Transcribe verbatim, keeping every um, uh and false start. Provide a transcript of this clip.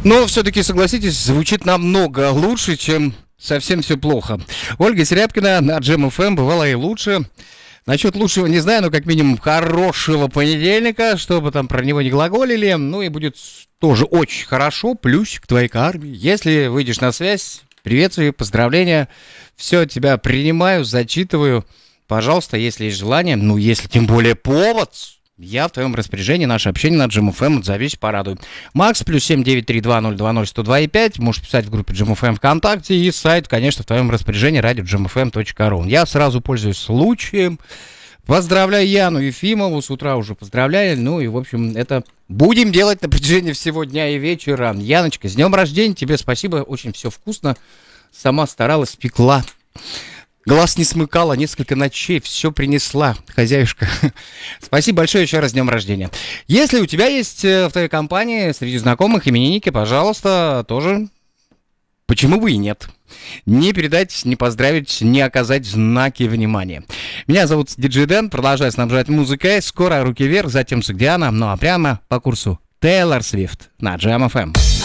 Но все-таки, согласитесь, звучит намного лучше, чем совсем все плохо. Ольга Серябкина на Джем эф эм, бывало и лучше. Насчет лучшего не знаю, но как минимум хорошего понедельника, чтобы там про него не глаголили. Ну и будет тоже очень хорошо, плюсик к твоей карме. Если выйдешь на связь, приветствую, поздравления. Все, тебя принимаю, зачитываю. Пожалуйста, если есть желание, ну если тем более повод, я в твоем распоряжении, наше общение на Джем эф эм, отзовись, порадуй. Макс, плюс семь девять три два ноль два ноль сто два и пять, можешь писать в группе Джем эф эм ВКонтакте, и сайт, конечно, в твоем распоряжении, радио джем эф эм точка ру. Я сразу пользуюсь случаем, поздравляю Яну Ефимову, с утра уже поздравляю, ну и, в общем, это будем делать на протяжении всего дня и вечера. Яночка, с днем рождения, тебе спасибо, очень все вкусно, сама старалась, пекла. Глаз не смыкала, несколько ночей, все принесла, хозяюшка. Спасибо большое еще раз, с днем рождения. Если у тебя есть в твоей компании среди знакомых именинники, пожалуйста, тоже, почему бы и нет. Не передать, не поздравить, не оказать знаки внимания. Меня зовут Диджей Дэн, продолжаю снабжать музыкой. Скоро руки вверх, затем Сагдиана, ну а прямо по курсу Тейлор Свифт на Джем эф эм.